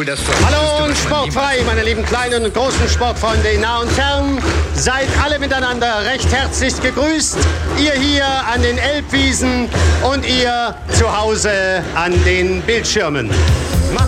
das Hallo und sportfrei, meine lieben kleinen und großen Sportfreunde in nah und fern. Seid alle miteinander recht herzlich gegrüßt. Ihr hier an den Elbwiesen und ihr zu Hause an den Bildschirmen.